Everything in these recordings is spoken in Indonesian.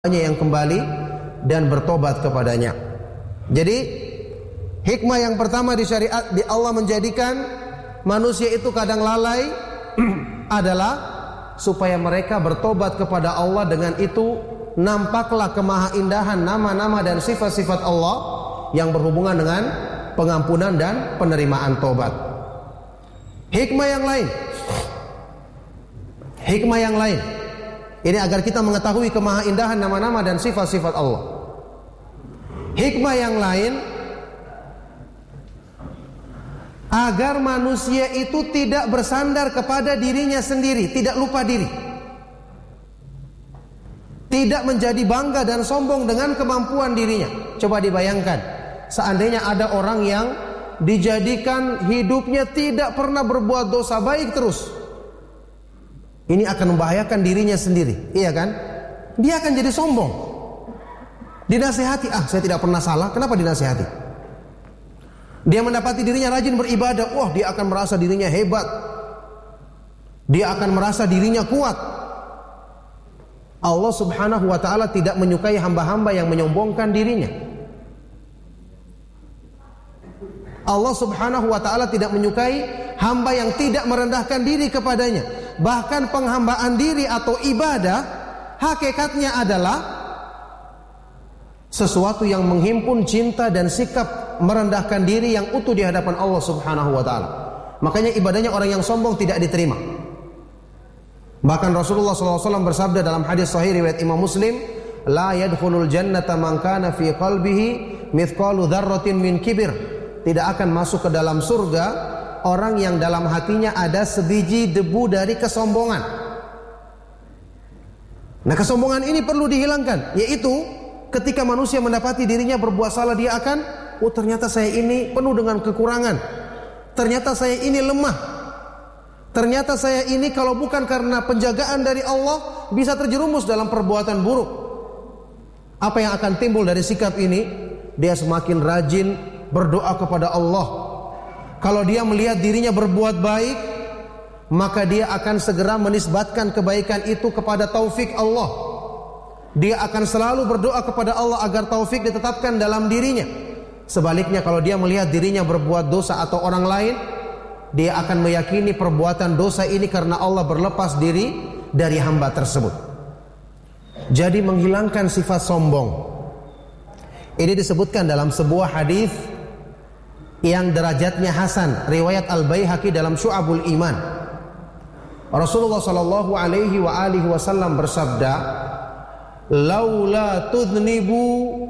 yang kembali dan bertobat kepadanya. Jadi hikmah yang pertama di syariat di Allah menjadikan manusia itu kadang lalai adalah supaya mereka bertobat kepada Allah. Dengan itu nampaklah kemahaindahan nama-nama dan sifat-sifat Allah yang berhubungan dengan pengampunan dan penerimaan tobat. Hikmah yang lain ini agar kita mengetahui kemahaindahan nama-nama dan sifat-sifat Allah. Hikmah yang lain agar manusia itu tidak bersandar kepada dirinya sendiri, tidak lupa diri, tidak menjadi bangga dan sombong dengan kemampuan dirinya. Coba dibayangkan, seandainya ada orang yang dijadikan hidupnya tidak pernah berbuat dosa baik terus, ini akan membahayakan dirinya sendiri, iya kan? Dia akan jadi sombong. Dinasihati, saya tidak pernah salah, kenapa dinasihati? Dia mendapati dirinya rajin beribadah, dia akan merasa dirinya hebat. Dia akan merasa dirinya kuat. Allah Subhanahu wa ta'ala tidak menyukai hamba-hamba yang menyombongkan dirinya. Allah Subhanahu wa ta'ala tidak menyukai hamba yang tidak merendahkan diri kepadanya. Bahkan penghambaan diri atau ibadah hakikatnya adalah sesuatu yang menghimpun cinta dan sikap merendahkan diri yang utuh di hadapan Allah Subhanahu wa ta'ala. Makanya ibadahnya orang yang sombong tidak diterima. Bahkan Rasulullah SAW bersabda dalam hadis sahih riwayat Imam Muslim, la yadkhulul jannata man kana fi qalbihi mithqalu dzarratin min kibir. Tidak akan masuk ke dalam surga orang yang dalam hatinya ada sebiji debu dari kesombongan. Nah, kesombongan ini perlu dihilangkan, yaitu ketika manusia mendapati dirinya berbuat salah, dia akan, ternyata saya ini penuh dengan kekurangan. Ternyata saya ini lemah. Ternyata saya ini kalau bukan karena penjagaan dari Allah bisa terjerumus dalam perbuatan buruk. Apa yang akan timbul dari sikap ini? Dia semakin rajin berdoa kepada Allah. Kalau dia melihat dirinya berbuat baik, maka dia akan segera menisbatkan kebaikan itu kepada taufik Allah. Dia akan selalu berdoa kepada Allah agar taufik ditetapkan dalam dirinya. Sebaliknya, kalau dia melihat dirinya berbuat dosa atau orang lain, dia akan meyakini perbuatan dosa ini karena Allah berlepas diri dari hamba tersebut. Jadi menghilangkan sifat sombong ini disebutkan dalam sebuah hadis yang derajatnya hasan, riwayat Al-Baihaqi dalam Syu'abul Iman. Rasulullah sallallahu alaihi wa alihi wasallam bersabda, laula tudhnibu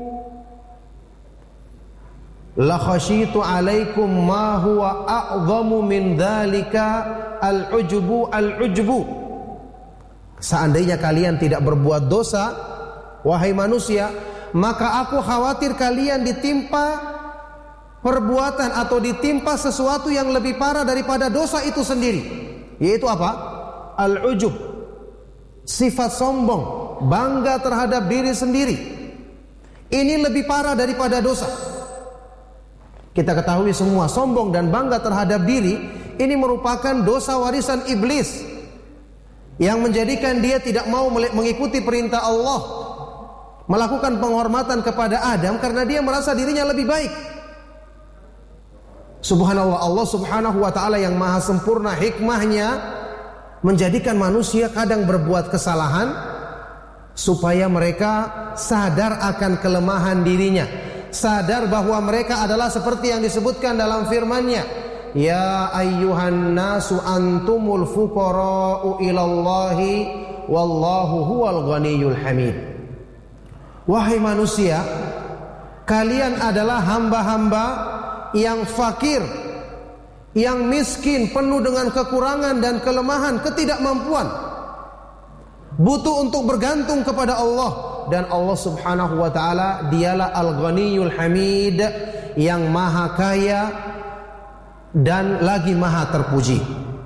la khasyitu alaikum ma huwa a'zamu min dzalika al-ujbu. Seandainya kalian tidak berbuat dosa, wahai manusia, maka aku khawatir kalian ditimpa perbuatan atau ditimpa sesuatu yang lebih parah daripada dosa itu sendiri, yaitu apa? Al-ujub, sifat sombong, bangga terhadap diri sendiri. Ini lebih parah daripada dosa. Kita ketahui semua, sombong dan bangga terhadap diri ini merupakan dosa warisan iblis yang menjadikan dia tidak mau mengikuti perintah Allah, melakukan penghormatan kepada Adam karena dia merasa dirinya lebih baik. Subhanallah, Allah Subhanahu wa ta'ala yang maha sempurna hikmahnya menjadikan manusia kadang berbuat kesalahan supaya mereka sadar akan kelemahan dirinya, sadar bahwa mereka adalah seperti yang disebutkan dalam firman-Nya, ya ayyuhan nasu antumul fuqara'u ilallahi wallahu huwal ghaniyyul hamid. Wahai manusia, kalian adalah hamba-hamba yang fakir, yang miskin, penuh dengan kekurangan dan kelemahan, ketidakmampuan, butuh untuk bergantung kepada Allah. Dan Allah Subhanahu wa ta'ala dialah Al-Ghaniyyul Hamid, yang maha kaya dan lagi maha terpuji.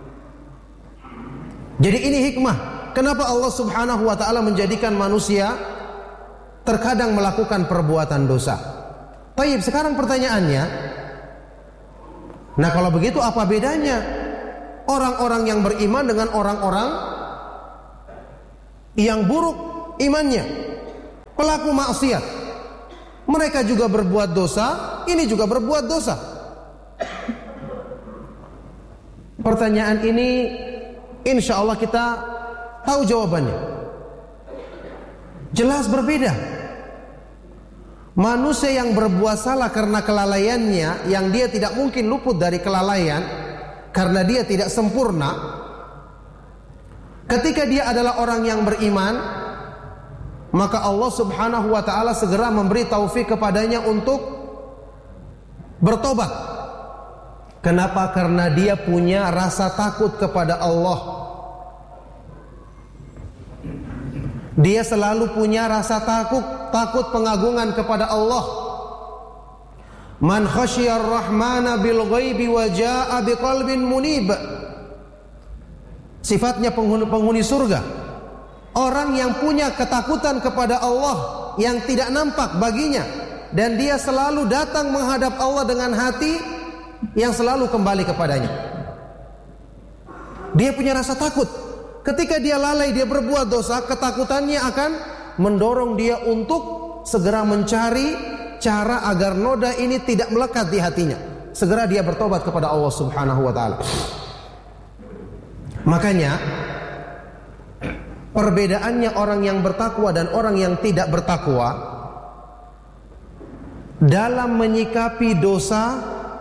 Jadi ini hikmah kenapa Allah Subhanahu wa ta'ala menjadikan manusia terkadang melakukan perbuatan dosa. Baik, sekarang pertanyaannya, nah kalau begitu apa bedanya orang-orang yang beriman dengan orang-orang yang buruk imannya? pelaku maksiat. Mereka juga berbuat dosa, ini juga berbuat dosa. Pertanyaan ini insya Allah kita tahu jawabannya. Jelas berbeda. Manusia yang berbuat salah karena kelalaiannya, yang dia tidak mungkin luput dari kelalaian karena dia tidak sempurna. Ketika dia adalah orang yang beriman, maka Allah Subhanahu wa ta'ala segera memberi taufik kepadanya untuk bertobat. Kenapa? Karena dia punya rasa takut kepada Allah. Dia selalu punya rasa takut pengagungan kepada Allah. Man khasyiyar rahmana bil ghaibi wa jaa'a biqalbin munib. Sifatnya penghuni surga, orang yang punya ketakutan kepada Allah yang tidak nampak baginya, dan dia selalu datang menghadap Allah dengan hati yang selalu kembali kepadanya. Dia punya rasa takut. Ketika dia lalai, dia berbuat dosa, ketakutannya akan mendorong dia untuk segera mencari cara agar noda ini tidak melekat di hatinya. Segera dia bertobat kepada Allah Subhanahu wa ta'ala. Makanya perbedaannya orang yang bertakwa dan orang yang tidak bertakwa dalam menyikapi dosa,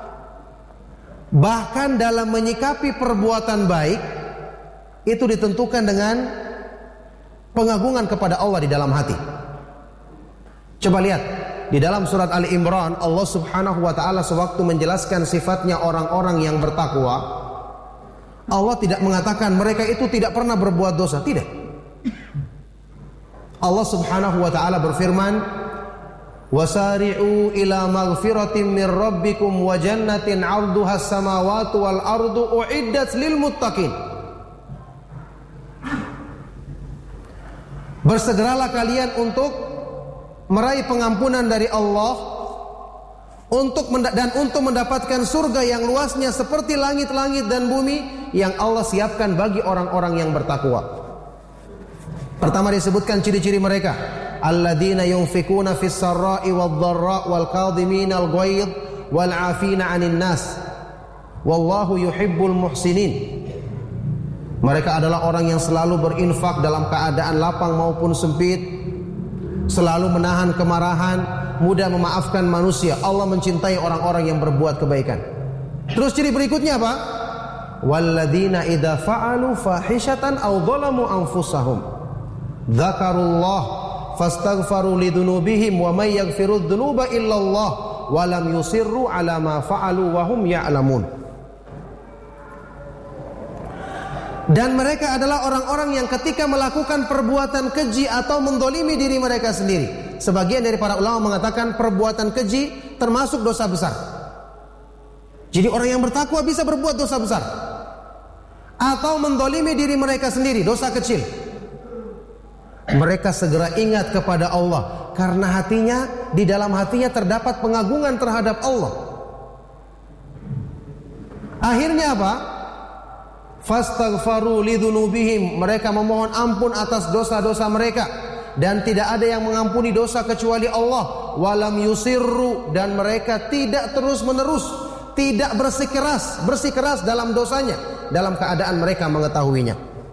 bahkan dalam menyikapi perbuatan baik, itu ditentukan dengan pengagungan kepada Allah di dalam hati. Coba lihat di dalam surat Ali Imran, Allah Subhanahu wa ta'ala sewaktu menjelaskan sifatnya orang-orang yang bertakwa, Allah tidak mengatakan mereka itu tidak pernah berbuat dosa. Tidak. Allah Subhanahu wa ta'ala berfirman, wasari'u ila maghfiratin min rabbikum wa jannatin 'arduha as-samawati wal ardu u'iddat lil muttaqin. Bersegeralah kalian untuk meraih pengampunan dari Allah, untuk mendapatkan surga yang luasnya seperti langit-langit dan bumi yang Allah siapkan bagi orang-orang yang bertakwa. Pertama disebutkan ciri-ciri mereka, alladzina yunfikuna fis sarra'i wad dharra wal kadhiminal ghaidh wal 'afina 'anil nas wallahu yuhibbul muhsinin. Mereka adalah orang yang selalu berinfak dalam keadaan lapang maupun sempit, selalu menahan kemarahan, mudah memaafkan manusia. Allah mencintai orang-orang yang berbuat kebaikan. Terus ciri berikutnya apa? Walladzina idza fa'alu fahishatan aw dhalamu anfusahum dzakarullah fastaghfaru lidzunubihim wa may yaghfiru dzunuba illallah wa lam yusirru ala ma fa'alu wa hum ya'lamun. Dan mereka adalah orang-orang yang ketika melakukan perbuatan keji atau mendolimi diri mereka sendiri. Sebagian dari para ulama mengatakan perbuatan keji termasuk dosa besar. Jadi orang yang bertakwa bisa berbuat dosa besar, atau mendolimi diri mereka sendiri, dosa kecil. Mereka segera ingat kepada Allah, karena hatinya, di dalam hatinya terdapat pengagungan terhadap Allah. Akhirnya apa? Fastaghfaru lidzunubihim, mereka memohon ampun atas dosa-dosa mereka, dan tidak ada yang mengampuni dosa kecuali Allah. Walam yusirru, dan mereka tidak terus-menerus, tidak bersikeras dalam dosanya, dalam keadaan mereka mengetahuinya.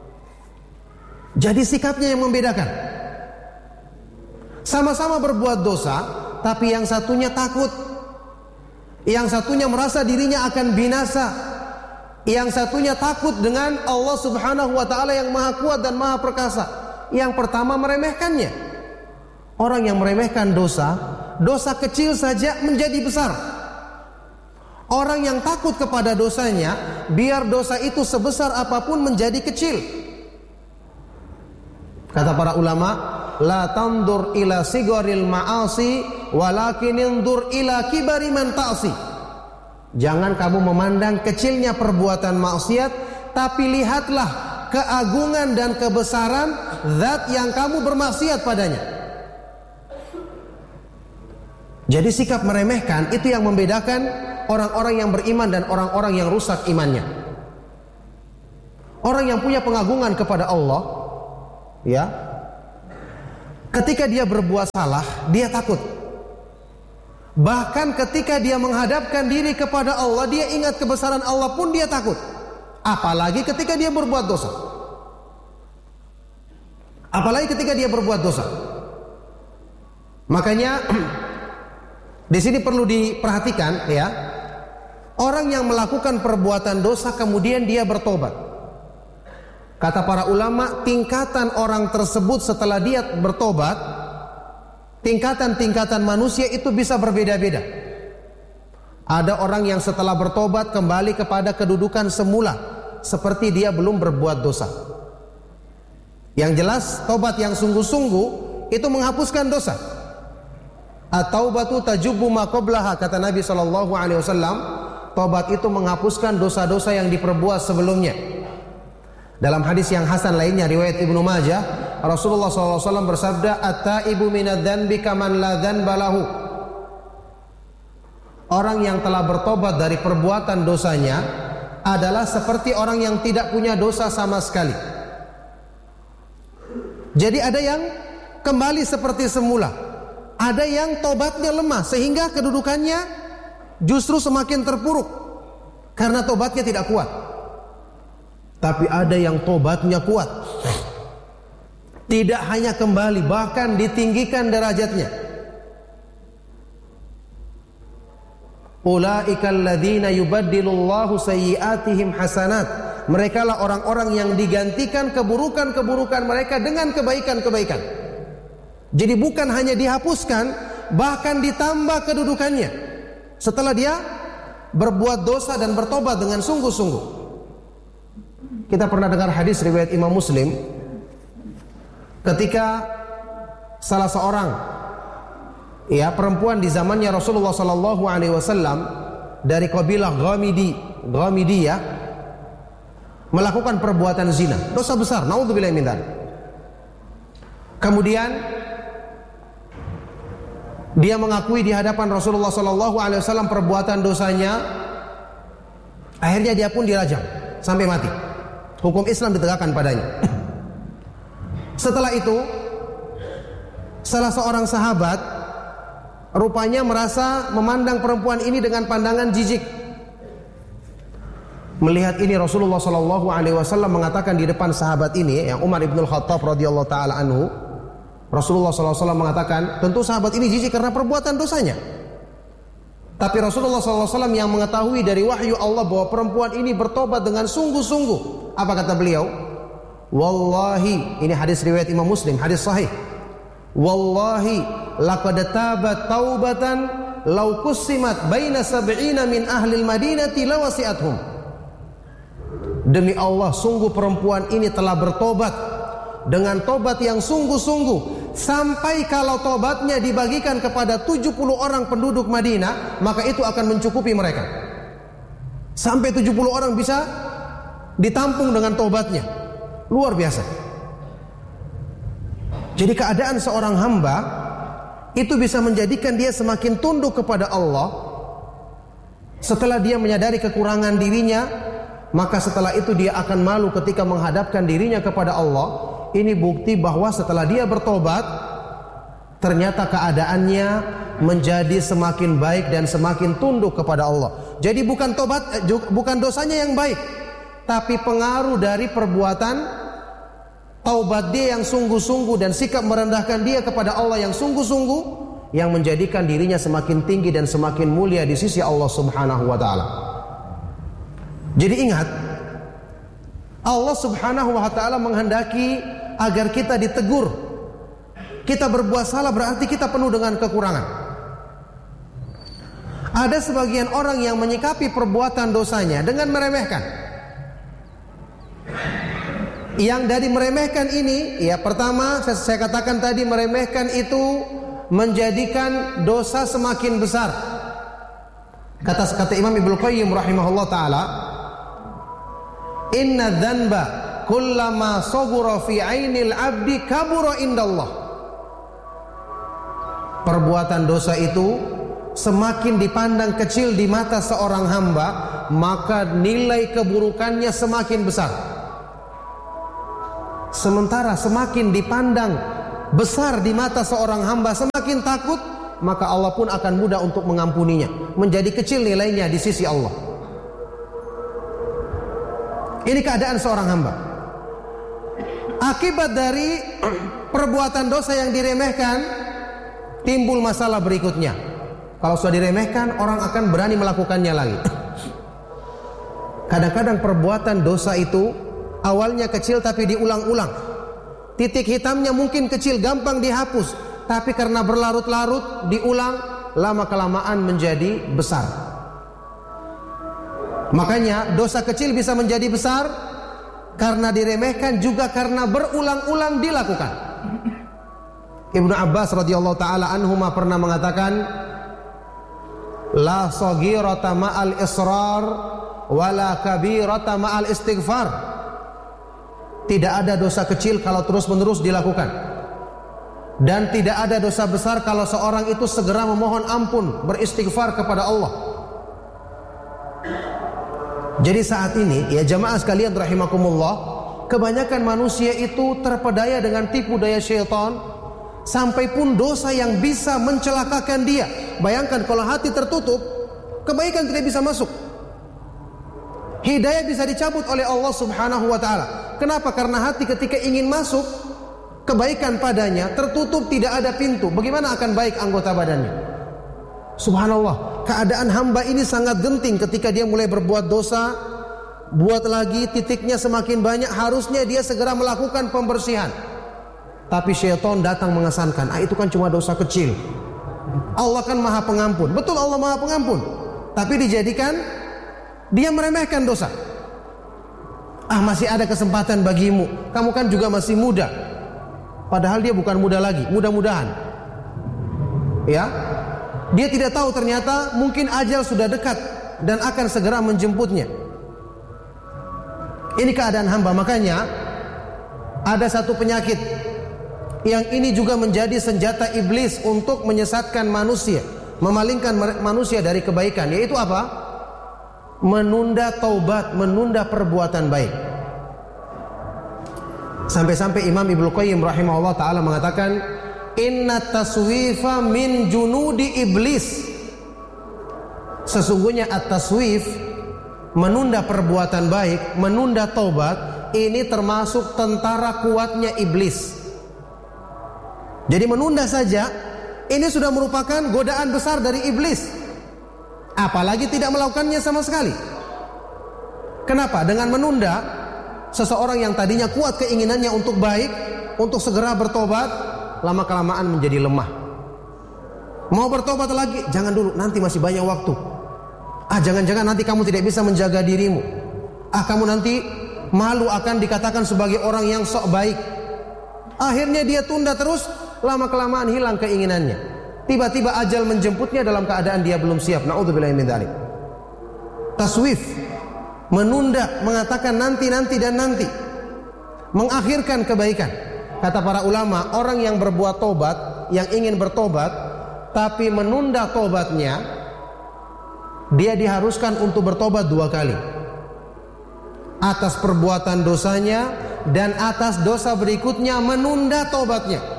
Jadi sikapnya yang membedakan. Sama-sama berbuat dosa, tapi yang satunya takut, yang satunya merasa dirinya akan binasa, yang satunya takut dengan Allah Subhanahu wa ta'ala yang maha kuat dan maha perkasa. Yang pertama meremehkannya. Orang yang meremehkan dosa, dosa kecil saja menjadi besar. Orang yang takut kepada dosanya, biar dosa itu sebesar apapun menjadi kecil. Kata para ulama, la tandur ila sigoril ma'asi walakin indur ila kibari man ta'si. Jangan kamu memandang kecilnya perbuatan maksiat, tapi lihatlah keagungan dan kebesaran zat yang kamu bermaksiat padanya. Jadi sikap meremehkan itu yang membedakan orang-orang yang beriman dan orang-orang yang rusak imannya. Orang yang punya pengagungan kepada Allah, ya, ketika dia berbuat salah, dia takut. Bahkan ketika dia menghadapkan diri kepada Allah, dia ingat kebesaran Allah pun dia takut. Apalagi ketika dia berbuat dosa. Apalagi ketika dia berbuat dosa. Makanya di sini perlu diperhatikan ya. Orang yang melakukan perbuatan dosa kemudian dia bertobat. Kata para ulama, tingkatan orang tersebut setelah dia bertobat, tingkatan-tingkatan manusia itu bisa berbeda-beda. Ada orang yang setelah bertobat kembali kepada kedudukan semula, seperti dia belum berbuat dosa. Yang jelas, tobat yang sungguh-sungguh itu menghapuskan dosa. At-taubatu tajubbu ma qablaha, kata Nabi SAW. Tobat itu menghapuskan dosa-dosa yang diperbuat sebelumnya. Dalam hadis yang hasan lainnya riwayat Ibnu Majah, Rasulullah SAW bersabda, "At-taibu minadz-dzanbi kaman la dzanba lahu." Orang yang telah bertobat dari perbuatan dosanya adalah seperti orang yang tidak punya dosa sama sekali. Jadi ada yang kembali seperti semula, ada yang tobatnya lemah sehingga kedudukannya justru semakin terpuruk karena tobatnya tidak kuat. Tapi ada yang tobatnya kuat, tidak hanya kembali, bahkan ditinggikan derajatnya. Ulaikal ladzina yubaddilullahu sayyi'atihim hasanat. Mereka lah orang-orang yang digantikan keburukan-keburukan mereka dengan kebaikan-kebaikan. Jadi bukan hanya dihapuskan, bahkan ditambah kedudukannya setelah dia berbuat dosa dan bertobat dengan sungguh-sungguh. Kita pernah dengar hadis riwayat Imam Muslim, ketika salah seorang perempuan di zamannya Rasulullah SAW dari kabilah Ghamidiyah melakukan perbuatan zina, dosa besar, naudzubillahi min dzalik. Kemudian dia mengakui di hadapan Rasulullah SAW perbuatan dosanya. Akhirnya dia pun dirajam sampai mati. Hukum Islam ditegakkan padanya. Setelah itu, salah seorang sahabat rupanya merasa memandang perempuan ini dengan pandangan jijik. Melihat ini Rasulullah SAW mengatakan di depan sahabat ini, yang Umar ibn Khattab radhiyallahu taala anhu, Rasulullah SAW mengatakan, tentu sahabat ini jijik karena perbuatan dosanya. Tapi Rasulullah SAW yang mengetahui dari wahyu Allah bahwa perempuan ini bertobat dengan sungguh-sungguh. Apa kata beliau? Wallahi, ini hadis riwayat Imam Muslim, hadis sahih. Wallahi, laqad tabat taubatan law qusimat baina sab'ina min ahlil madinati lawasi'athum. Demi Allah, sungguh perempuan ini telah bertobat dengan tobat yang sungguh-sungguh, sampai kalau tobatnya dibagikan kepada 70 orang penduduk Madinah, maka itu akan mencukupi mereka. Sampai 70 orang bisa ditampung dengan tobatnya. Luar biasa. Jadi keadaan seorang hamba itu bisa menjadikan dia semakin tunduk kepada Allah. Setelah dia menyadari kekurangan dirinya, maka setelah itu dia akan malu ketika menghadapkan dirinya kepada Allah. Ini bukti bahwa setelah dia bertobat, ternyata keadaannya menjadi semakin baik dan semakin tunduk kepada Allah. Jadi bukan dosanya yang baik, tapi pengaruh dari perbuatan taubat dia yang sungguh-sungguh dan sikap merendahkan dia kepada Allah yang sungguh-sungguh, yang menjadikan dirinya semakin tinggi dan semakin mulia di sisi Allah Subhanahu wa taala. Jadi ingat, Allah Subhanahu wa taala menghendaki agar kita ditegur. Kita berbuat salah berarti kita penuh dengan kekurangan. Ada sebagian orang yang menyikapi perbuatan dosanya dengan meremehkan. Yang dari meremehkan ini, ya pertama saya katakan tadi, meremehkan itu menjadikan dosa semakin besar. Kata Imam Ibnu Qayyim rahimahullah taala, inna dzanba kullama saghura fi 'ainil 'abdi kabura indallah. Perbuatan dosa itu semakin dipandang kecil di mata seorang hamba, maka nilai keburukannya semakin besar. Sementara semakin dipandang besar di mata seorang hamba, semakin takut, maka Allah pun akan mudah untuk mengampuninya, menjadi kecil nilainya di sisi Allah. Ini keadaan seorang hamba. Akibat dari perbuatan dosa yang diremehkan, timbul masalah berikutnya. Kalau sudah diremehkan, orang akan berani melakukannya lagi. Kadang-kadang perbuatan dosa itu awalnya kecil tapi diulang-ulang. Titik hitamnya mungkin kecil, gampang dihapus, tapi karena berlarut-larut diulang, lama-kelamaan menjadi besar. Makanya dosa kecil bisa menjadi besar karena diremehkan, juga karena berulang-ulang dilakukan. Ibnu Abbas radhiyallahu taala anhuma pernah mengatakan, la saghirata ma'al israr wala kabirata ma'al istighfar. Tidak ada dosa kecil kalau terus-menerus dilakukan, dan tidak ada dosa besar kalau seorang itu segera memohon ampun, beristighfar kepada Allah. Jadi saat ini, ya jamaah sekalian rahimakumullah, kebanyakan manusia itu terpedaya dengan tipu daya syaitan, sampai pun dosa yang bisa mencelakakan dia. Bayangkan kalau hati tertutup, kebaikan tidak bisa masuk. Hidayah bisa dicabut oleh Allah subhanahu wa ta'ala. Kenapa? Karena hati ketika ingin masuk kebaikan padanya tertutup, tidak ada pintu. Bagaimana akan baik anggota badannya? Subhanallah, keadaan hamba ini sangat genting. Ketika dia mulai berbuat dosa, buat lagi, titiknya semakin banyak, harusnya dia segera melakukan pembersihan. Tapi syaitan datang mengesankan, itu kan cuma dosa kecil, Allah kan maha pengampun. Betul, Allah maha pengampun, tapi dijadikan dia meremehkan dosa. Masih ada kesempatan bagimu, kamu kan juga masih muda. Padahal dia bukan muda lagi, mudah-mudahan. Ya, dia tidak tahu ternyata mungkin ajal sudah dekat dan akan segera menjemputnya. Ini keadaan hamba. Makanya ada satu penyakit yang ini juga menjadi senjata iblis untuk menyesatkan manusia, memalingkan manusia dari kebaikan, yaitu apa? Menunda taubat, menunda perbuatan baik. Sampai-sampai Imam Ibnu Qayyim rahimahullah ta'ala mengatakan, inna taswifa min junudi iblis. Sesungguhnya at-taswif, menunda perbuatan baik, menunda taubat, ini termasuk tentara kuatnya iblis. Jadi menunda saja, ini sudah merupakan godaan besar dari iblis. Apalagi tidak melakukannya sama sekali. Kenapa? Dengan menunda, seseorang yang tadinya kuat keinginannya untuk baik, untuk segera bertobat, lama-kelamaan menjadi lemah. Mau bertobat lagi, jangan dulu, nanti masih banyak waktu. Jangan-jangan nanti kamu tidak bisa menjaga dirimu. Kamu nanti malu akan dikatakan sebagai orang yang sok baik. Akhirnya dia tunda terus, lama-kelamaan hilang keinginannya. Tiba-tiba ajal menjemputnya dalam keadaan dia belum siap. Na'udzubillahi min dzalik. Taswif, menunda, mengatakan nanti dan nanti, mengakhirkan kebaikan. Kata para ulama, orang yang berbuat tobat, yang ingin bertobat tapi menunda tobatnya, dia diharuskan untuk bertobat 2 kali. Atas perbuatan dosanya dan atas dosa berikutnya menunda tobatnya.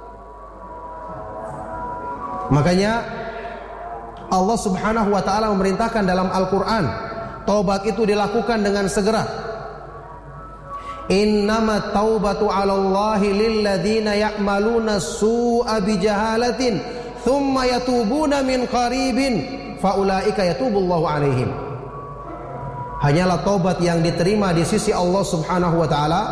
Makanya Allah subhanahu wa ta'ala memerintahkan dalam Al-Quran, taubat itu dilakukan dengan segera. Innamat taubatu 'alallahi lilladzina ya'maluna su'a bijahalatin thumma yatubuna min qaribin faulaika yatubullahu 'alaihim. Hanyalah taubat yang diterima di sisi Allah subhanahu wa ta'ala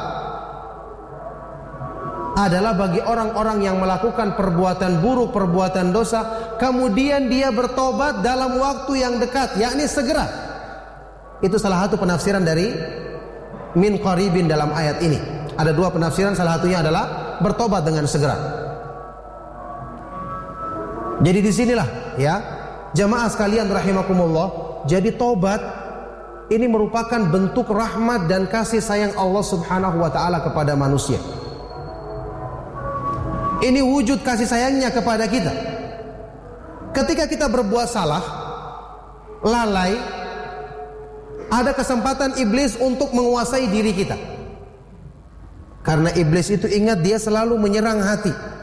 adalah bagi orang-orang yang melakukan perbuatan buruk, perbuatan dosa, kemudian dia bertobat dalam waktu yang dekat, yakni segera. Itu salah satu penafsiran dari min qaribin dalam ayat ini. Ada 2 penafsiran, salah satunya adalah bertobat dengan segera. Jadi disinilah ya, jamaah sekalian rahimakumullah, jadi tobat ini merupakan bentuk rahmat dan kasih sayang Allah subhanahu wa ta'ala kepada manusia. Ini wujud kasih sayangnya kepada kita. Ketika kita berbuat salah, lalai, ada kesempatan iblis untuk menguasai diri kita. Karena iblis itu, ingat, dia selalu menyerang hati.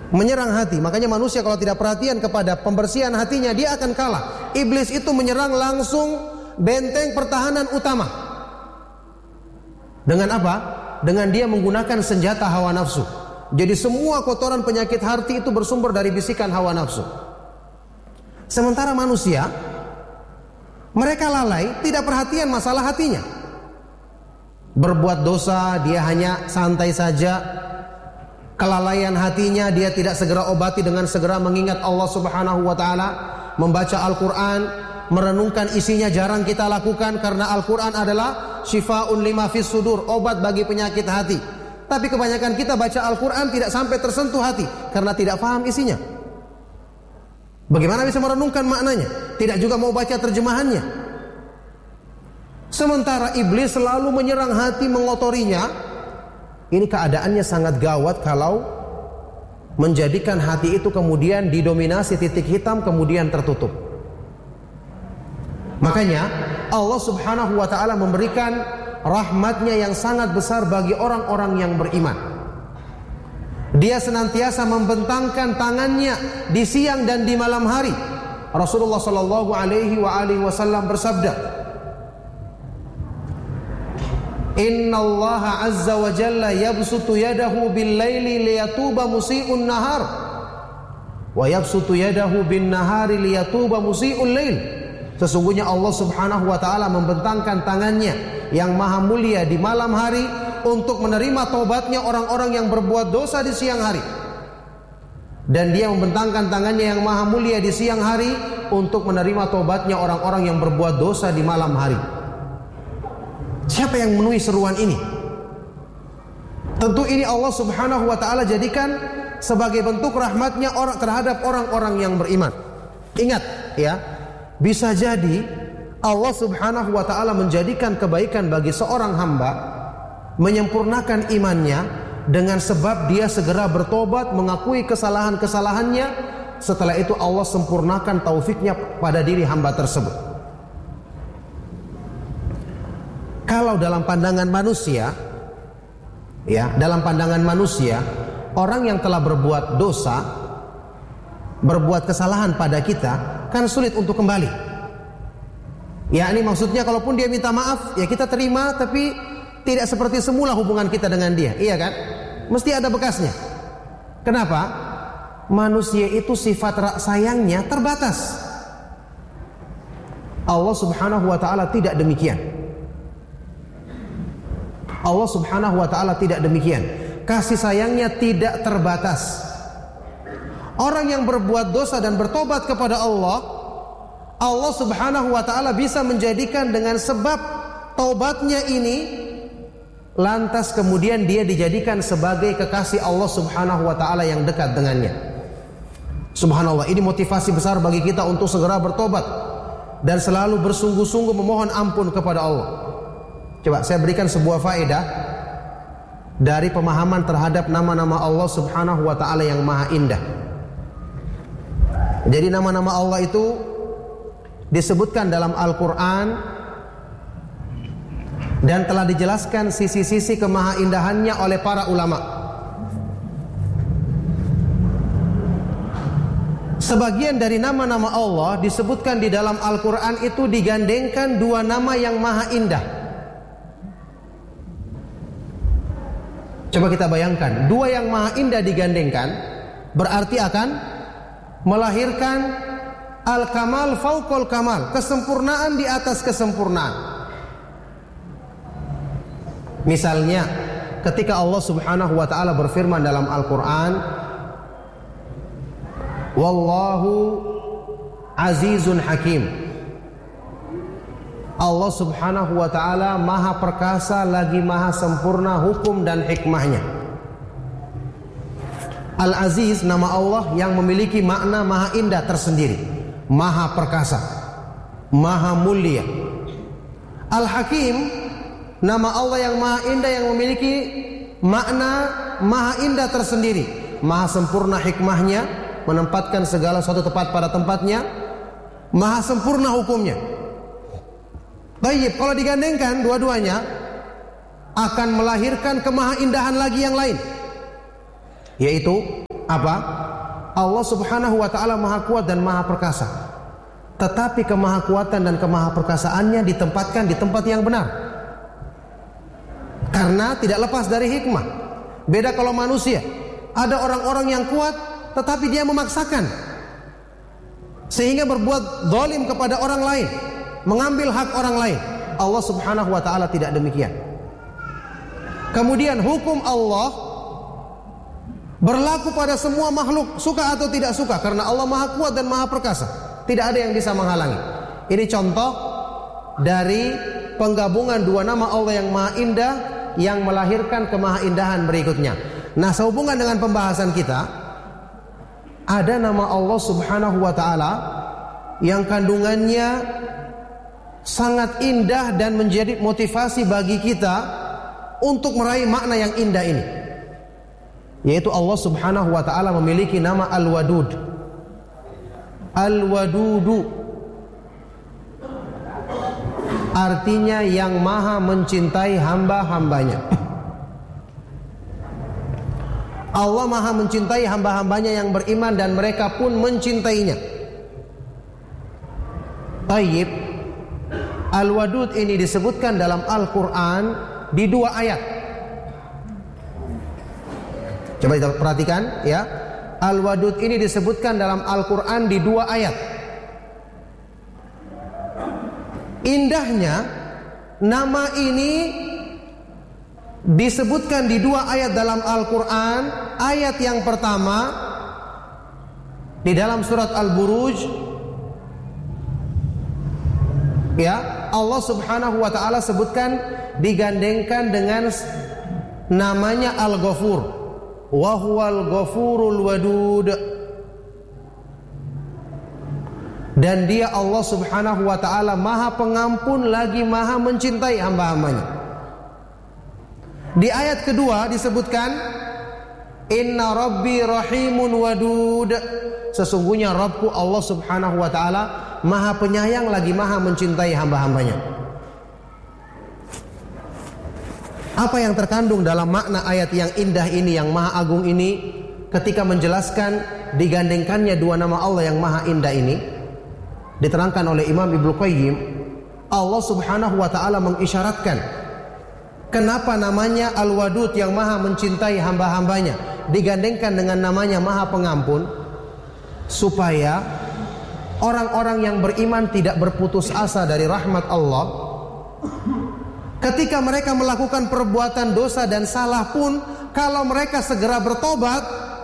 menyerang hati. Makanya manusia kalau tidak perhatian kepada pembersihan hatinya, dia akan kalah. Iblis itu menyerang langsung benteng pertahanan utama. Dengan apa? Dengan dia menggunakan senjata hawa nafsu. Jadi semua kotoran penyakit hati itu bersumber dari bisikan hawa nafsu. Sementara manusia, mereka lalai, tidak perhatian masalah hatinya. Berbuat dosa, dia hanya santai saja. Kelalaian hatinya, dia tidak segera obati dengan segera mengingat Allah Subhanahu wa ta'ala. Membaca Al-Quran, merenungkan isinya jarang kita lakukan, karena Al-Quran adalah syifa'un lima fis sudur, obat bagi penyakit hati. Tapi kebanyakan kita baca Al-Quran tidak sampai tersentuh hati, karena tidak paham isinya. Bagaimana bisa merenungkan maknanya? Tidak juga mau baca terjemahannya. Sementara iblis selalu menyerang hati, mengotorinya. Ini keadaannya sangat gawat kalau menjadikan hati itu kemudian didominasi titik hitam, kemudian tertutup. Makanya Allah Subhanahu wa ta'ala memberikan rahmatnya yang sangat besar bagi orang-orang yang beriman. Dia senantiasa membentangkan tangannya di siang dan di malam hari. Rasulullah sallallahu alaihi wasallam bersabda, "Innallaha azza wa jalla yabsutu yadahu bil-laili liyatuba musii'un nahar wa yabsutu yadahu bin-nahari liyatuba musii'ul lail." Sesungguhnya Allah Subhanahu wa ta'ala membentangkan tangannya yang maha mulia di malam hari untuk menerima taubatnya orang-orang yang berbuat dosa di siang hari. Dan dia membentangkan tangannya yang maha mulia di siang hari untuk menerima taubatnya orang-orang yang berbuat dosa di malam hari. Siapa yang memenuhi seruan ini? Tentu ini Allah Subhanahu wa ta'ala jadikan sebagai bentuk rahmatnya terhadap orang-orang yang beriman. Ingat ya, bisa jadi Allah Subhanahu wa ta'ala menjadikan kebaikan bagi seorang hamba, menyempurnakan imannya dengan sebab dia segera bertobat, mengakui kesalahan-kesalahannya. Setelah itu Allah sempurnakan taufiknya pada diri hamba tersebut. Kalau dalam pandangan manusia, ya, dalam pandangan manusia, orang yang telah berbuat dosa, berbuat kesalahan pada kita, kan sulit untuk kembali. Ya, ini maksudnya kalaupun dia minta maaf, ya kita terima, tapi tidak seperti semula hubungan kita dengan dia, iya kan? Mesti ada bekasnya. Kenapa? Manusia itu sifat sayangnya terbatas. Allah Subhanahu wa ta'ala tidak demikian. Allah Subhanahu wa ta'ala tidak demikian. Kasih sayangnya tidak terbatas. Orang yang berbuat dosa dan bertobat kepada Allah, Allah Subhanahu wa ta'ala bisa menjadikan dengan sebab taubatnya ini, lantas kemudian dia dijadikan sebagai kekasih Allah Subhanahu wa ta'ala yang dekat dengannya. Subhanallah, ini motivasi besar bagi kita untuk segera bertobat dan selalu bersungguh-sungguh memohon ampun kepada Allah. Coba saya berikan sebuah faedah dari pemahaman terhadap nama-nama Allah Subhanahu wa ta'ala yang maha indah. Jadi nama-nama Allah itu disebutkan dalam Al-Quran dan telah dijelaskan sisi-sisi kemahaindahannya oleh para ulama. Sebagian dari nama-nama Allah disebutkan di dalam Al-Quran itu digandengkan dua nama yang maha indah. Coba kita bayangkan, dua yang maha indah digandengkan berarti akan melahirkan al-kamal fauqal kamal, kesempurnaan di atas kesempurnaan. Misalnya ketika Allah Subhanahu wa ta'ala berfirman dalam Al-Quran, Wallahu azizun hakim. Allah Subhanahu wa ta'ala maha perkasa lagi maha sempurna hukum dan hikmahnya. Al-Aziz, nama Allah yang memiliki makna maha indah tersendiri, maha perkasa, maha mulia. Al-Hakim, nama Allah yang maha indah yang memiliki makna maha indah tersendiri, maha sempurna hikmahnya, menempatkan segala sesuatu tepat pada tempatnya, maha sempurna hukumnya. Baik, kalau digandengkan dua-duanya akan melahirkan kemahaindahan lagi yang lain, yaitu apa? Allah Subhanahu wa ta'ala maha kuat dan maha perkasa. Tetapi kemahakuatan dan kemahaperkasaannya ditempatkan di tempat yang benar, karena tidak lepas dari hikmah. Beda kalau manusia, ada orang-orang yang kuat tetapi dia memaksakan, sehingga berbuat zalim kepada orang lain, mengambil hak orang lain. Allah Subhanahu wa ta'ala tidak demikian. Kemudian hukum Allah berlaku pada semua makhluk, suka atau tidak suka, karena Allah maha kuat dan maha perkasa. Tidak ada yang bisa menghalangi. Ini contoh dari penggabungan dua nama Allah yang maha indah yang melahirkan kemahaindahan berikutnya. Nah, sehubungan dengan pembahasan kita, ada nama Allah Subhanahu wa ta'ala yang kandungannya sangat indah dan menjadi motivasi bagi kita untuk meraih makna yang indah ini, yaitu Allah Subhanahu wa ta'ala memiliki nama Al-Wadud. Al-Wadudu artinya yang maha mencintai hamba-hambanya. Allah maha mencintai hamba-hambanya yang beriman dan mereka pun mencintainya. Tayyib, Al-Wadud ini disebutkan dalam Al-Quran di dua ayat. Coba kita perhatikan ya. Al-Wadud ini disebutkan dalam Al-Quran di dua ayat. Indahnya nama ini disebutkan di dua ayat dalam Al-Quran. Ayat yang pertama di dalam surat Al-Buruj, ya, Allah Subhanahu wa ta'ala sebutkan digandengkan dengan namanya Al-Ghafur, wa huwal ghafurul wadud, dan dia Allah Subhanahu wa ta'ala maha pengampun lagi maha mencintai hamba-hambanya. Di ayat kedua disebutkan inna rabbi rahimun wadud, sesungguhnya Rabbku Allah Subhanahu wa ta'ala maha penyayang lagi maha mencintai hamba-hambanya. Apa yang terkandung dalam makna ayat yang indah ini, yang maha agung ini, ketika menjelaskan digandengkannya dua nama Allah yang maha indah ini? Diterangkan oleh Imam Ibnu Qayyim, Allah Subhanahu wa ta'ala mengisyaratkan kenapa namanya Al-Wadud yang maha mencintai hamba-hambanya digandengkan dengan namanya maha pengampun, supaya orang-orang yang beriman tidak berputus asa dari rahmat Allah. Ketika mereka melakukan perbuatan dosa dan salah pun, kalau mereka segera bertobat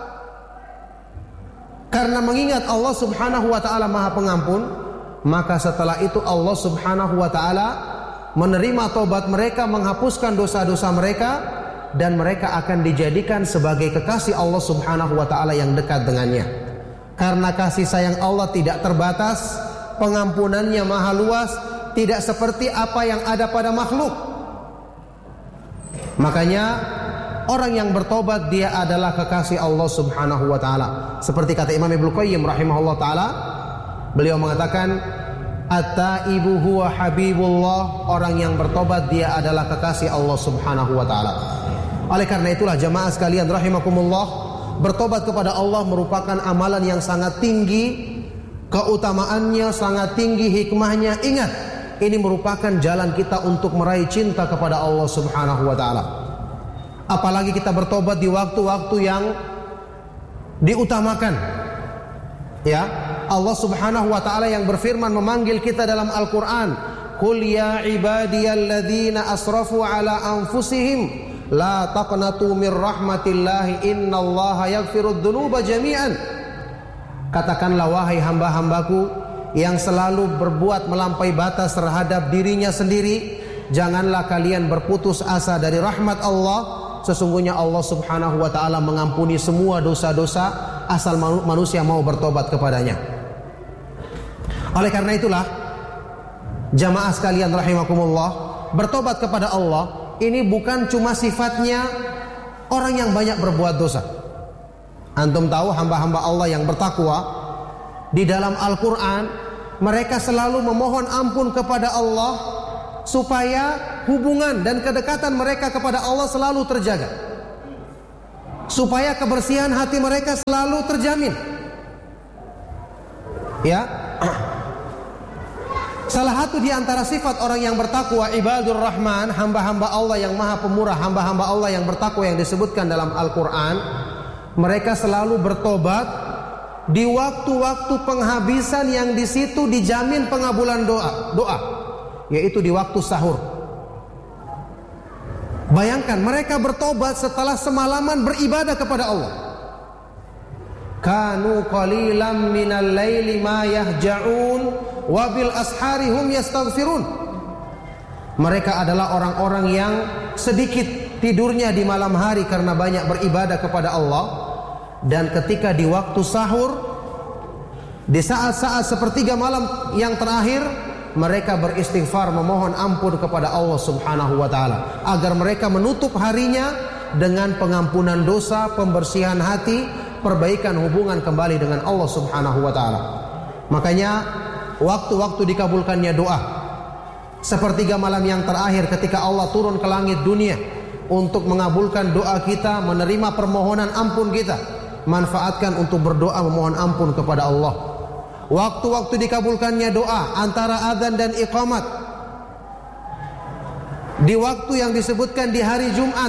karena mengingat Allah Subhanahu wa ta'ala maha pengampun, maka setelah itu Allah Subhanahu wa ta'ala menerima tobat mereka, menghapuskan dosa-dosa mereka, dan mereka akan dijadikan sebagai kekasih Allah Subhanahu wa ta'ala yang dekat dengannya. Karena kasih sayang Allah tidak terbatas, pengampunannya maha luas, tidak seperti apa yang ada pada makhluk. Makanya orang yang bertobat dia adalah kekasih Allah Subhanahu wa ta'ala. Seperti kata Imam Ibnu Qayyim rahimahullah ta'ala, beliau mengatakan at-taibu huwa habibullah, orang yang bertobat dia adalah kekasih Allah Subhanahu wa ta'ala. Oleh karena itulah jamaah sekalian rahimakumullah, bertobat kepada Allah merupakan amalan yang sangat tinggi, keutamaannya sangat tinggi, hikmahnya. Ingat, ini merupakan jalan kita untuk meraih cinta kepada Allah Subhanahu wa ta'ala. Apalagi kita bertobat di waktu-waktu yang diutamakan. Ya, Allah Subhanahu wa ta'ala yang berfirman memanggil kita dalam Al-Quran, qul ya ibadiyalladzina asrafu ala anfusihim la taqnatu mir rahmatillahi innallaha yaghfirud dzunuba jami'an. Katakanlah wahai hamba-hambaku yang selalu berbuat melampaui batas terhadap dirinya sendiri, janganlah kalian berputus asa dari rahmat Allah. Sesungguhnya Allah Subhanahu wa ta'ala mengampuni semua dosa-dosa asal manusia mau bertobat kepadanya. Oleh karena itulah jamaah sekalian rahimakumullah, bertobat kepada Allah ini bukan cuma sifatnya orang yang banyak berbuat dosa. Antum tahu hamba-hamba Allah yang bertakwa di dalam Al-Quran, mereka selalu memohon ampun kepada Allah supaya hubungan dan kedekatan mereka kepada Allah selalu terjaga, supaya kebersihan hati mereka selalu terjamin. Ya. Salah satu di antara sifat orang yang bertakwa, ibadur rahman, hamba-hamba Allah yang maha pemurah, hamba-hamba Allah yang bertakwa yang disebutkan dalam Al-Quran, mereka selalu bertobat di waktu-waktu penghabisan yang di situ dijamin pengabulan doa, yaitu di waktu sahur. Bayangkan mereka bertobat setelah semalaman beribadah kepada Allah. Kanu qalilan minal laili ma yahja'un wa bil ashari hum yastaghfirun. Mereka adalah orang-orang yang sedikit tidurnya di malam hari karena banyak beribadah kepada Allah, dan ketika di waktu sahur, di saat-saat sepertiga malam yang terakhir, mereka beristighfar, memohon ampun kepada Allah Subhanahu wa taala agar mereka menutup harinya dengan pengampunan dosa, pembersihan hati, perbaikan hubungan kembali dengan Allah Subhanahu wa taala. Makanya waktu-waktu dikabulkannya doa, sepertiga malam yang terakhir ketika Allah turun ke langit dunia untuk mengabulkan doa kita, menerima permohonan ampun kita, manfaatkan untuk berdoa memohon ampun kepada Allah. Waktu-waktu dikabulkannya doa antara azan dan iqamat, di waktu yang disebutkan di hari Jumat,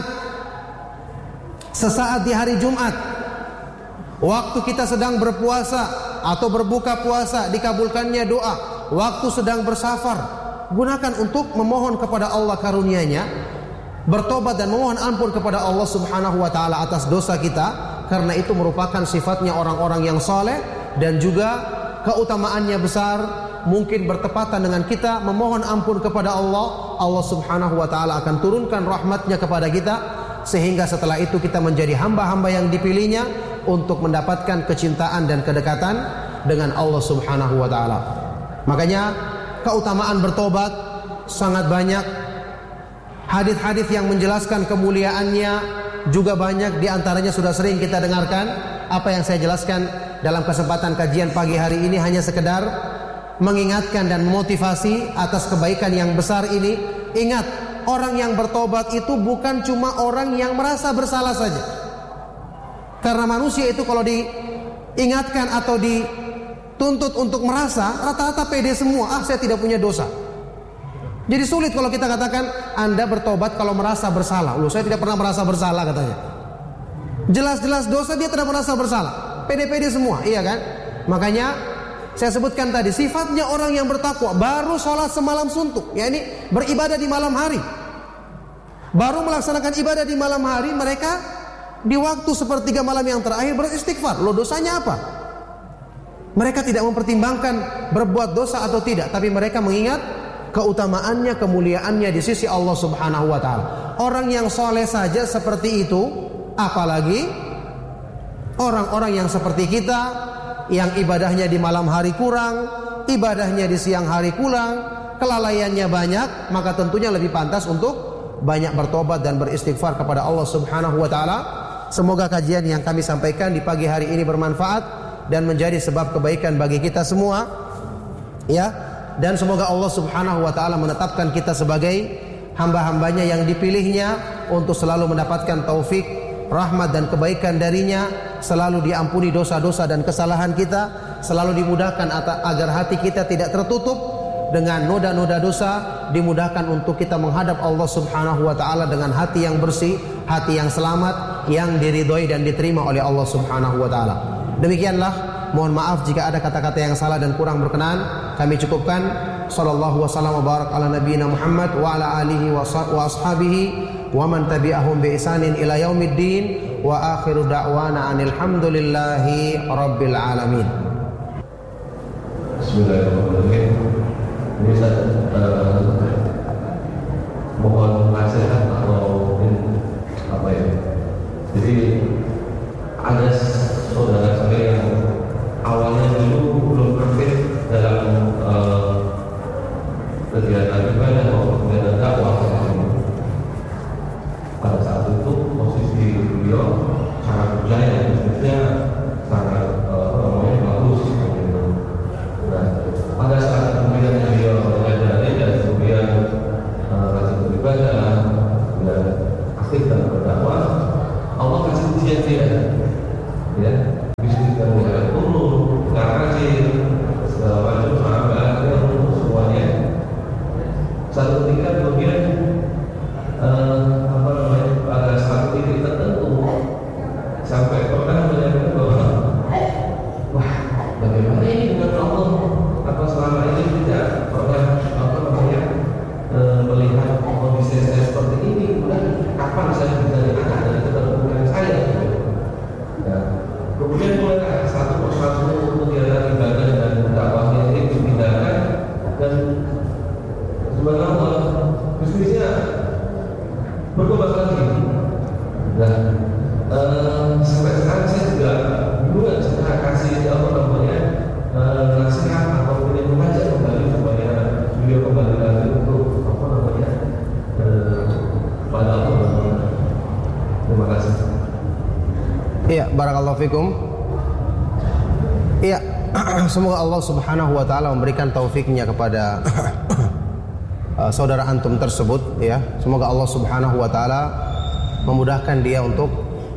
sesaat di hari Jumat, waktu kita sedang berpuasa atau berbuka puasa, dikabulkannya doa. Waktu sedang bersafar, gunakan untuk memohon kepada Allah karunia-Nya, bertobat dan memohon ampun kepada Allah Subhanahu wa taala atas dosa kita, karena itu merupakan sifatnya orang-orang yang saleh, dan juga keutamaannya besar. Mungkin bertepatan dengan kita memohon ampun kepada Allah, Allah Subhanahu wa taala akan turunkan rahmatnya kepada kita, sehingga setelah itu kita menjadi hamba-hamba yang dipilihnya untuk mendapatkan kecintaan dan kedekatan dengan Allah Subhanahu wa taala. Makanya keutamaan bertobat sangat banyak. Hadis-hadis yang menjelaskan kemuliaannya juga banyak, di antaranya sudah sering kita dengarkan. Apa yang saya jelaskan dalam kesempatan kajian pagi hari ini hanya sekedar mengingatkan dan memotivasi atas kebaikan yang besar ini. Ingat, orang yang bertobat itu bukan cuma orang yang merasa bersalah saja. Karena manusia itu kalau diingatkan atau dituntut untuk merasa, rata-rata pede semua. Saya tidak punya dosa. Jadi sulit kalau kita katakan Anda bertobat kalau merasa bersalah. Loh, saya tidak pernah merasa bersalah katanya. Jelas-jelas dosa, dia tidak merasa bersalah. Pede-pede semua, iya kan? Makanya saya sebutkan tadi, sifatnya orang yang bertakwa baru sholat semalam suntuk, yakni beribadah di malam hari. Baru melaksanakan ibadah di malam hari, mereka di waktu sepertiga malam yang terakhir beristighfar. Loh, dosanya apa? Mereka tidak mempertimbangkan berbuat dosa atau tidak, tapi mereka mengingat keutamaannya, kemuliaannya di sisi Allah Subhanahu wa taala. Orang yang soleh saja seperti itu, apalagi orang-orang yang seperti kita, yang ibadahnya di malam hari kurang, ibadahnya di siang hari kurang, kelalaiannya banyak, maka tentunya lebih pantas untuk banyak bertobat dan beristighfar kepada Allah Subhanahu wa taala. Semoga kajian yang kami sampaikan di pagi hari ini bermanfaat dan menjadi sebab kebaikan bagi kita semua. Ya, dan semoga Allah Subhanahu wa taala menetapkan kita sebagai hamba-hambanya yang dipilihnya untuk selalu mendapatkan taufik, rahmat dan kebaikan darinya, selalu diampuni dosa-dosa dan kesalahan kita, selalu dimudahkan agar hati kita tidak tertutup dengan noda-noda dosa, dimudahkan untuk kita menghadap Allah Subhanahu wa taala dengan hati yang bersih, hati yang selamat, yang diridhoi dan diterima oleh Allah Subhanahu wa taala. Demikianlah, mohon maaf jika ada kata-kata yang salah dan kurang berkenan. Kami cukupkan. Sallallahu wasallam wa barak ala nabiyina Muhammad wa ala alihi wa ashabihi wa man tabi'ahum bi ihsanin ila yaumiddin, wa akhiru da'wana anil hamdulillahi rabbil alamin. Bismillahirrahmanirrahim. Ini saya mohon nasihat atau apa ya? Jadi ada saudara saya yang awalnya dulu belum perfect dalam kegiatan ibadah atau kegiatan dakwah. Pada saat itu posisi beliau sangat berjaya, maksudnya sangat bagus. Nah, pada saat kemudian beliau belajar dan kemudian rajin beribadah dan aktif dalam berdakwah, Allah kasih ujian dia. Kemudian mulai satu persatu kegiatan ibadah dan dakwahnya ini dipindahkan, dan subhanallah bisnisnya berkembang lagi. Nah, sampai sekarang saya juga bingung cara kasih nasihat atau mengajak kembali supaya beliau kembali lagi untuk pada Allah. Terima kasih. Iya, barakallahu fikum. Iya, semoga Allah Subhanahu wa taala memberikan taufiknya kepada saudara antum tersebut ya. Semoga Allah Subhanahu wa taala memudahkan dia untuk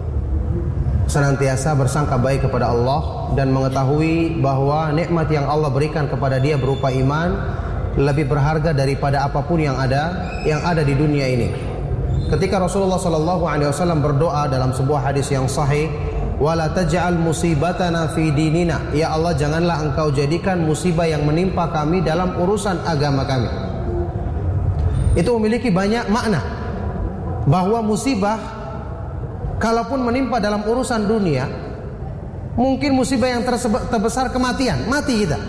senantiasa bersangka baik kepada Allah dan mengetahui bahwa nikmat yang Allah berikan kepada dia berupa iman lebih berharga daripada apapun yang ada di dunia ini. Ketika Rasulullah SAW berdoa dalam sebuah hadis yang sahih, wala taj'al musibatana fi dinina, ya Allah janganlah engkau jadikan musibah yang menimpa kami dalam urusan agama kami. Itu memiliki banyak makna, bahwa musibah kalaupun menimpa dalam urusan dunia, mungkin musibah yang terbesar kematian, mati kita.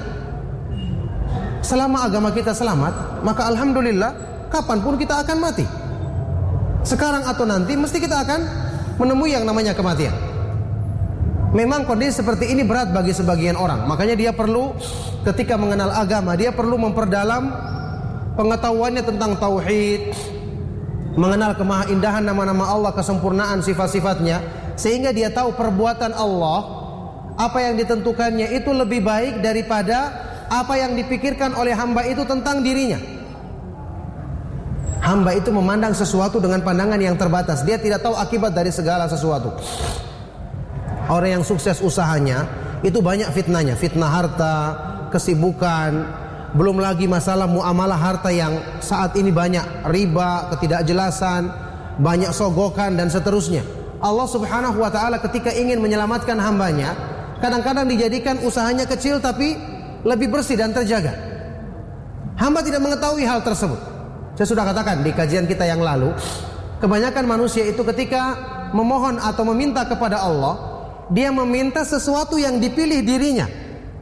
Selama agama kita selamat, maka alhamdulillah kapanpun kita akan mati. Sekarang atau nanti mesti kita akan menemui yang namanya kematian. Memang kondisi seperti ini berat bagi sebagian orang. Makanya dia perlu ketika mengenal agama, dia perlu memperdalam pengetahuannya tentang tauhid, mengenal kemahaindahan nama-nama Allah, kesempurnaan sifat-sifatnya, sehingga dia tahu perbuatan Allah, apa yang ditentukannya itu lebih baik daripada apa yang dipikirkan oleh hamba itu tentang dirinya. Hamba itu memandang sesuatu dengan pandangan yang terbatas. Dia tidak tahu akibat dari segala sesuatu. Orang yang sukses usahanya itu banyak fitnahnya, fitnah harta, kesibukan, belum lagi masalah muamalah harta yang saat ini banyak riba, ketidakjelasan, banyak sogokan dan seterusnya. Allah Subhanahu wa taala ketika ingin menyelamatkan hambanya, kadang-kadang dijadikan usahanya kecil tapi lebih bersih dan terjaga. Hamba tidak mengetahui hal tersebut. Saya sudah katakan di kajian kita yang lalu, kebanyakan manusia itu ketika memohon atau meminta kepada Allah, dia meminta sesuatu yang dipilih dirinya.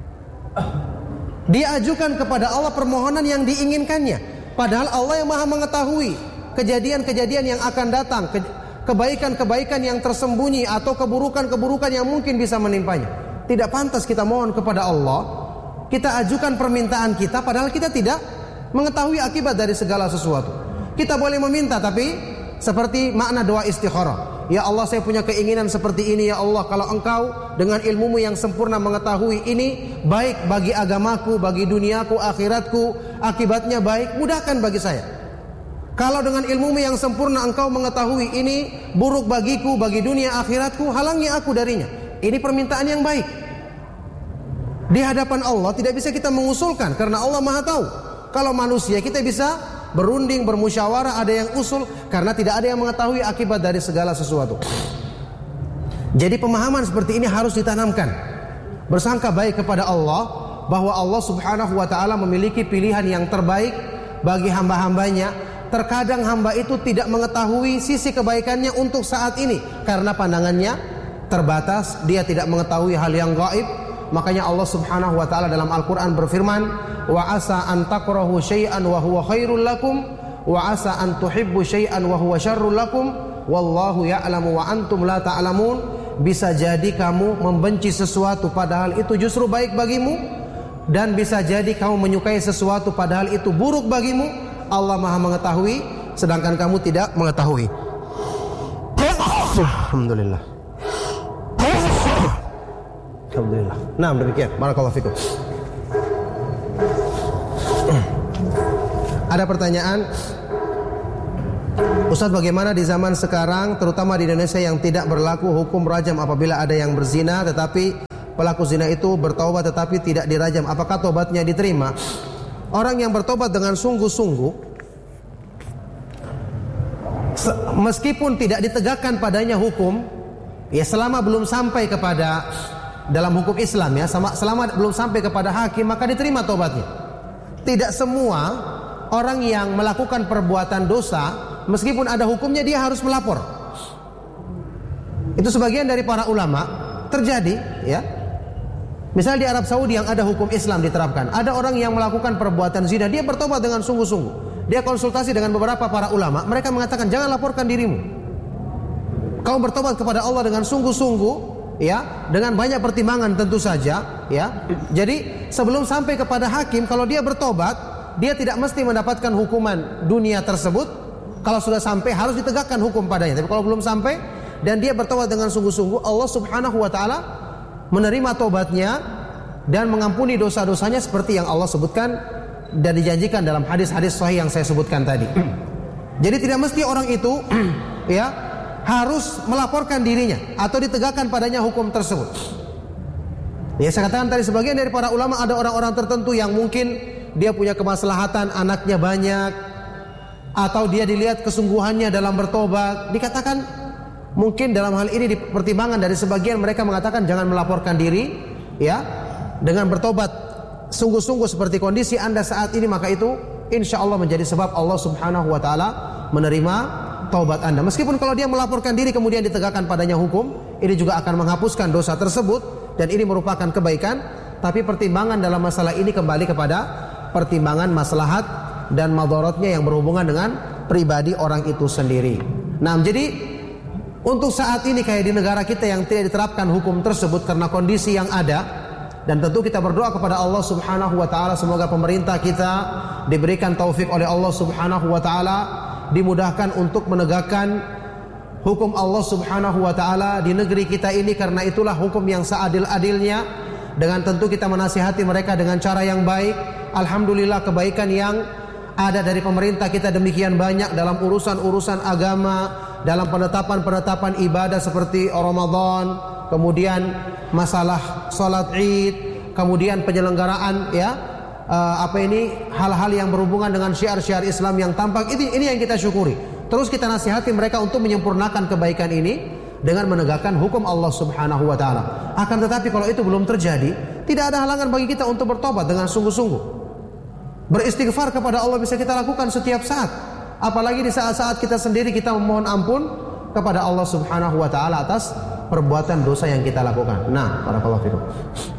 Dia ajukan kepada Allah permohonan yang diinginkannya, padahal Allah yang Maha mengetahui kejadian-kejadian yang akan datang, kebaikan-kebaikan yang tersembunyi atau keburukan-keburukan yang mungkin bisa menimpanya. Tidak pantas kita mohon kepada Allah, kita ajukan permintaan kita padahal kita tidak mengetahui akibat dari segala sesuatu. Kita boleh meminta, tapi seperti makna doa istikharah. Ya Allah, saya punya keinginan seperti ini. Ya Allah, kalau engkau dengan ilmumu yang sempurna mengetahui ini baik bagi agamaku, bagi duniaku, akhiratku, akibatnya baik, mudahkan bagi saya. Kalau dengan ilmumu yang sempurna engkau mengetahui ini buruk bagiku, bagi dunia akhiratku, halangi aku darinya. Ini permintaan yang baik. Di hadapan Allah tidak bisa kita mengusulkan, karena Allah Maha tahu. Kalau manusia kita bisa berunding, bermusyawarah, ada yang usul, karena tidak ada yang mengetahui akibat dari segala sesuatu. Jadi pemahaman seperti ini harus ditanamkan. Bersangka baik kepada Allah, bahwa Allah Subhanahu wa taala memiliki pilihan yang terbaik bagi hamba-hambanya. Terkadang hamba itu tidak mengetahui sisi kebaikannya untuk saat ini, karena pandangannya terbatas, dia tidak mengetahui hal yang gaib. Makanya Allah Subhanahu wa taala dalam Al-Qur'an berfirman, wa asa an takrahu syai'an wa huwa khairul lakum wa asa an tuhibbu syai'an wa huwa syarrul lakum wallahu ya'lamu wa antum la ta'lamun. Bisa jadi kamu membenci sesuatu padahal itu justru baik bagimu, dan bisa jadi kamu menyukai sesuatu padahal itu buruk bagimu. Allah Maha mengetahui sedangkan kamu tidak mengetahui. Alhamdulillah. Alhamdulillah. Nah, demikian. Barakallahu fikum. Ada pertanyaan, Ustaz, bagaimana di zaman sekarang, terutama di Indonesia, yang tidak berlaku hukum rajam apabila ada yang berzina tetapi pelaku zina itu bertaubat tetapi tidak dirajam, apakah tobatnya diterima? Orang yang bertobat dengan sungguh-sungguh, meskipun tidak ditegakkan padanya hukum, ya selama belum sampai kepada dalam hukum Islam, ya selama belum sampai kepada hakim, maka diterima tobatnya. Tidak semua orang yang melakukan perbuatan dosa, meskipun ada hukumnya, dia harus melapor. Itu sebagian dari para ulama. terjadi, ya. Misal di Arab Saudi yang ada hukum Islam diterapkan, ada orang yang melakukan perbuatan zina, dia bertobat dengan sungguh-sungguh. Dia konsultasi dengan beberapa para ulama, mereka mengatakan jangan laporkan dirimu. Kau bertobat kepada Allah dengan sungguh-sungguh, ya, dengan banyak pertimbangan tentu saja, ya. Jadi sebelum sampai kepada hakim, kalau dia bertobat, dia tidak mesti mendapatkan hukuman dunia tersebut. Kalau sudah sampai harus ditegakkan hukum padanya. Tapi kalau belum sampai dan dia bertobat dengan sungguh-sungguh, Allah Subhanahu wa taala menerima tobatnya dan mengampuni dosa-dosanya seperti yang Allah sebutkan dan dijanjikan dalam hadis-hadis sahih yang saya sebutkan tadi. Jadi tidak mesti orang itu ya harus melaporkan dirinya atau ditegakkan padanya hukum tersebut. Ya, saya katakan tadi sebagian dari para ulama ada orang-orang tertentu yang mungkin dia punya kemaslahatan, anaknya banyak, atau dia dilihat kesungguhannya dalam bertobat, dikatakan mungkin dalam hal ini dipertimbangkan dari sebagian mereka mengatakan jangan melaporkan diri, ya, dengan bertobat sungguh-sungguh seperti kondisi Anda saat ini, maka itu insya Allah menjadi sebab Allah Subhanahu wa taala menerima taubat Anda. Meskipun kalau dia melaporkan diri kemudian ditegakkan padanya hukum, ini juga akan menghapuskan dosa tersebut dan ini merupakan kebaikan, tapi pertimbangan dalam masalah ini kembali kepada pertimbangan maslahat dan madaratnya yang berhubungan dengan pribadi orang itu sendiri. Nah, jadi untuk saat ini kayak di negara kita yang tidak diterapkan hukum tersebut karena kondisi yang ada, dan tentu kita berdoa kepada Allah Subhanahu wa taala semoga pemerintah kita diberikan taufik oleh Allah Subhanahu wa taala, dimudahkan untuk menegakkan hukum Allah Subhanahu wa taala di negeri kita ini, karena itulah hukum yang seadil-adilnya. Dengan tentu kita menasihati mereka dengan cara yang baik. Alhamdulillah kebaikan yang ada dari pemerintah kita demikian banyak dalam urusan-urusan agama, dalam penetapan-penetapan ibadah seperti Ramadan, kemudian masalah salat Id, kemudian penyelenggaraan, ya, hal-hal yang berhubungan dengan syiar-syiar Islam yang tampak. Ini yang kita syukuri. Terus kita nasihati mereka untuk menyempurnakan kebaikan ini dengan menegakkan hukum Allah Subhanahu wa taala. Akan tetapi kalau itu belum terjadi, tidak ada halangan bagi kita untuk bertobat dengan sungguh-sungguh. Beristighfar kepada Allah bisa kita lakukan setiap saat. Apalagi di saat-saat kita sendiri kita memohon ampun kepada Allah Subhanahu wa taala atas perbuatan dosa yang kita lakukan. Nah, barakallahu fikum.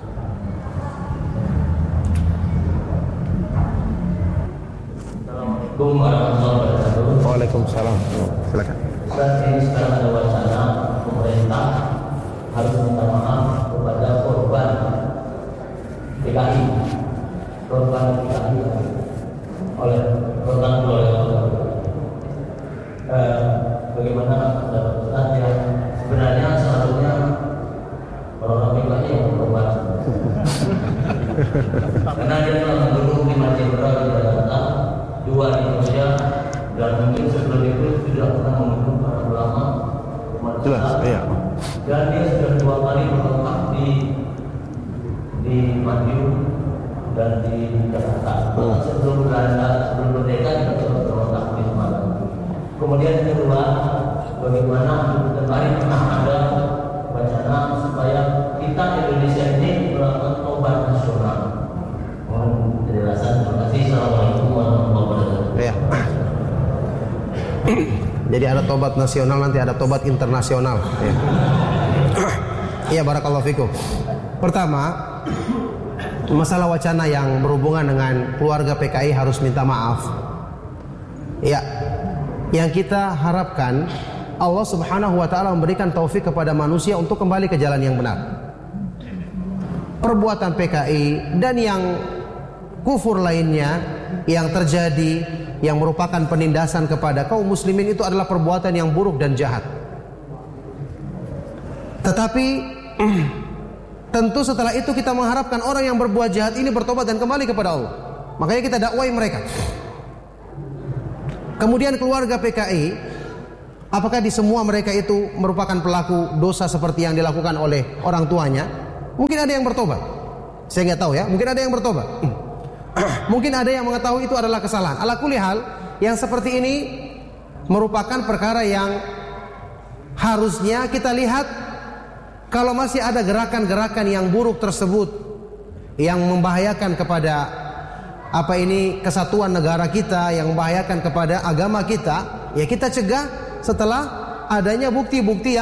Assalamualaikum warahmatullahi wabarakatuh. Waalaikumsalam. Silakan. Saat ini sekarang ada wacana pemerintah harus minta maaf kepada korban PKI. Korban PKI oleh bagaimana pendapat yang sebenarnya seharusnya orang PKI yang berkorban karena dia telah membunuh 5 jenderal di Jakarta, 2 di Indonesia, dan mungkin sebelum itu tidak pernah membunuh para ulama umat Islam. Iya. Dan dia sudah 2 kali berkontak di Madiun dan di Jakarta. Sebelum Belanda, sebelum merdeka kita berkontak di Semarang. Kemudian kedua, bagaimana kemarin pernah ada wacana supaya kita Indonesia ini melakukan tobat nasional. Mohon penjelasan. Terima kasih. Assalamualaikum warahmatullahi wabarakatuh. Ya. Jadi ada tobat nasional, nanti ada tobat internasional. Ya. Iya, barakallahu fikum. Pertama, masalah wacana yang berhubungan dengan keluarga PKI harus minta maaf. Ya, yang kita harapkan Allah Subhanahu wa taala memberikan taufik kepada manusia untuk kembali ke jalan yang benar. Perbuatan PKI dan yang kufur lainnya yang terjadi yang merupakan penindasan kepada kaum muslimin itu adalah perbuatan yang buruk dan jahat. Tetapi tentu setelah itu kita mengharapkan orang yang berbuat jahat ini bertobat dan kembali kepada Allah. Makanya kita dakwai mereka. Kemudian keluarga PKI, apakah di semua mereka itu merupakan pelaku dosa seperti yang dilakukan oleh orang tuanya? Mungkin ada yang bertobat. Saya nggak tahu ya. Mungkin ada yang bertobat. Mungkin ada yang mengetahui itu adalah kesalahan. Ala kulli hal, yang seperti ini merupakan perkara yang harusnya kita lihat. Kalau masih ada gerakan-gerakan yang buruk tersebut yang membahayakan kepada kesatuan negara kita, yang membahayakan kepada agama kita, ya kita cegah setelah adanya bukti-bukti yang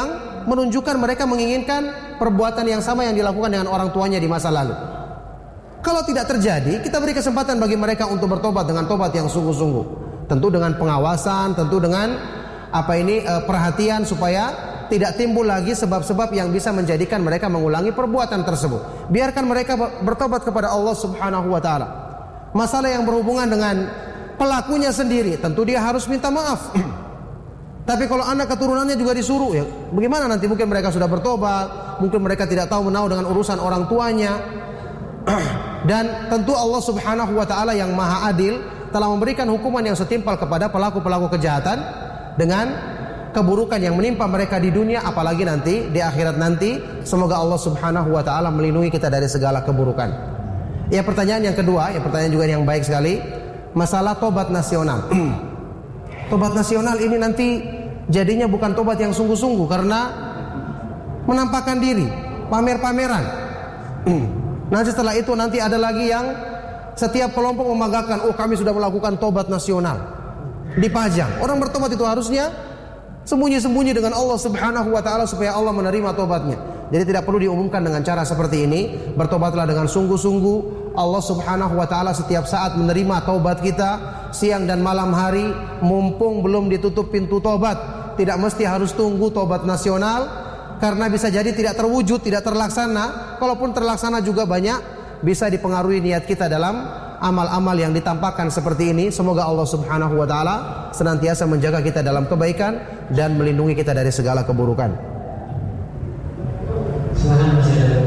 menunjukkan mereka menginginkan perbuatan yang sama yang dilakukan dengan orang tuanya di masa lalu. Kalau tidak terjadi, kita beri kesempatan bagi mereka untuk bertobat dengan tobat yang sungguh-sungguh. Tentu dengan pengawasan, tentu dengan perhatian supaya tidak timbul lagi sebab-sebab yang bisa menjadikan mereka mengulangi perbuatan tersebut. Biarkan mereka bertobat kepada Allah Subhanahu wa taala. Masalah yang berhubungan dengan pelakunya sendiri, tentu dia harus minta maaf. Tapi kalau anak keturunannya juga disuruh, ya bagaimana nanti? Mungkin mereka sudah bertobat, mungkin mereka tidak tahu menahu dengan urusan orang tuanya. Dan tentu Allah Subhanahu wa taala yang Maha Adil telah memberikan hukuman yang setimpal kepada pelaku-pelaku kejahatan dengan keburukan yang menimpa mereka di dunia, apalagi nanti di akhirat nanti. Semoga Allah Subhanahu wa taala melindungi kita dari segala keburukan. Ya, pertanyaan yang kedua, ya pertanyaan juga yang baik sekali, masalah tobat nasional. Tobat nasional ini nanti jadinya bukan tobat yang sungguh-sungguh karena menampakkan diri, pamer-pameran. Nanti setelah itu nanti ada lagi yang setiap kelompok memagakan, oh kami sudah melakukan tobat nasional, dipajang. Orang bertobat itu harusnya sembunyi-sembunyi dengan Allah Subhanahu wa taala supaya Allah menerima tobatnya. Jadi tidak perlu diumumkan dengan cara seperti ini. Bertobatlah dengan sungguh-sungguh. Allah Subhanahu wa taala setiap saat menerima taubat kita, siang dan malam hari, mumpung belum ditutup pintu tobat. Tidak mesti harus tunggu tobat nasional, karena bisa jadi tidak terwujud, tidak terlaksana. Kalaupun terlaksana juga banyak bisa dipengaruhi niat kita dalam amal-amal yang ditampakkan seperti ini. Semoga Allah Subhanahu wa taala senantiasa menjaga kita dalam kebaikan dan melindungi kita dari segala keburukan. Silakan masih ada